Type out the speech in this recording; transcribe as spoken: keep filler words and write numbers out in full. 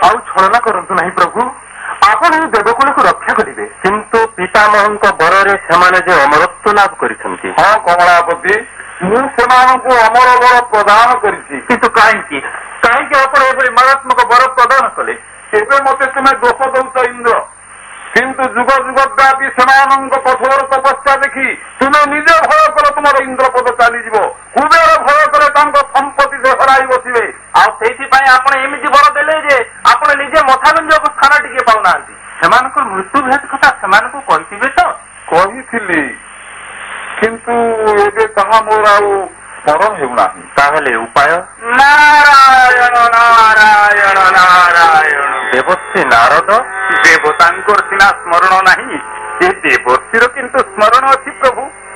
ଆଉ ଛଳନା କରନ୍ତୁ ନାହିଁ ପ୍ରଭୁ। ଆପଣ ଏହି ଦେବକୁଳକୁ ରକ୍ଷା କରିବେ। କିନ୍ତୁ ପିତାମହଙ୍କ ବରରେ ସେମାନେ ଯେ ଅମରତ୍ୱ ଲାଭ କରିଛନ୍ତି। ହଁ କମଳାପତି, ମୁଁ ସେମାନଙ୍କୁ ଅମର ବର ପ୍ରଦାନ କରିଛି। କିନ୍ତୁ କାହିଁକି କାହିଁକି ଆପଣ ଏଭଳି ମାରାତ୍ମକ ବର ପ୍ରଦାନ କଲେ? ଏବେ ମତେ ତୁମେ ଦୋଷ ଦଉଛ ଇନ୍ଦ୍ର, କିନ୍ତୁ ଯୁଗ ଯୁଗ ବ୍ୟାପୀ ସେମାନଙ୍କ କଠୋର ତପସ୍ୟା ଦେଖି ତୁମେ ନିଜେ ଭୟ କର ତୁମର ଇନ୍ଦ୍ରପଦ ଚାଲିଯିବ। କୁବେର ଭୟ କଲେ ତାଙ୍କ ସମ୍ପତ୍ତି ସେ ହରାଇ ବସିବେ। ଆଉ ସେଇଥିପାଇଁ ଆପଣ ଏମିତି ବର ଦେଲେ ଯେ ଆପଣ ନିଜେ ମଥାଗୁଞ୍ଜକୁ ସ୍ଥାନ ଟିକେ ପାଉନାହାନ୍ତି। ସେମାନଙ୍କର ମୃତ୍ୟୁ ଭେଦ କଥା ସେମାନଙ୍କୁ କହିଥିବେ ତ? କହିଥିଲି, କିନ୍ତୁ ଏବେ ତାହା ମୋର ଆଉ ସ୍ମରଣ ହେଉନାହିଁ। ତାହେଲେ ଉପାୟ? ନାରାୟଣ ନାରାୟଣ ନାରାୟଣ। ଦେବର୍ଷି ନାରଦ ଦେବତାଙ୍କର ସିନା ସ୍ମରଣ ନାହିଁ, ସେ ଦେବର୍ଷିର କିନ୍ତୁ ସ୍ମରଣ ଅଛି ପ୍ରଭୁ।